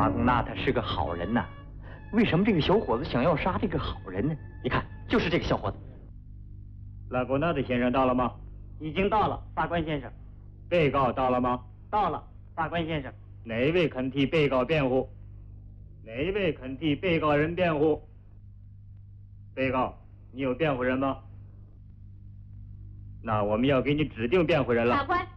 拉贡纳他是个好人呐，为什么这个小伙子想要杀这个好人呢？你看，就是这个小伙子。 拉贡纳的先生到了吗？ 已经到了，法官先生。 被告到了吗？ 到了，法官先生。 哪一位肯替被告辩护？哪一位肯替被告人辩护？被告，你有辩护人吗？那我们要给你指定辩护人了。 法官。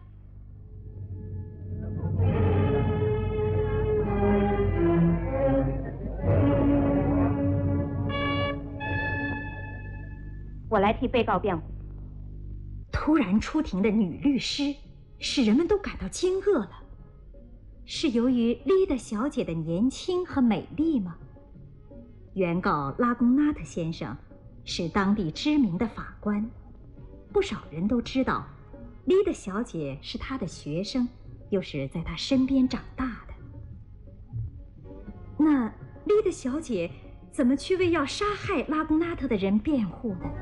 我来替被告辩护。 突然出庭的女律师使人们都感到惊愕了。是由于丽达小姐的年轻和美丽吗？原告拉贡纳特先生是当地知名的法官，不少人都知道丽达小姐是他的学生，又是在他身边长大的。那丽达小姐怎么去为要杀害拉贡纳特的人辩护呢？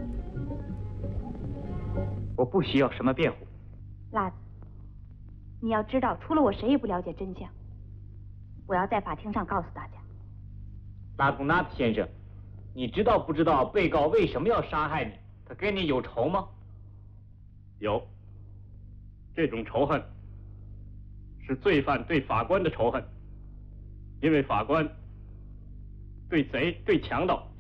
我不需要什么辩护。 拉子，你要知道，除了我，谁也不了解真相。我要在法庭上告诉大家。 拉贡纳特先生，你知道不知道被告为什么要杀害你？他跟你有仇吗？ 有。这种仇恨是罪犯对法官的仇恨，因为法官对贼、对强盗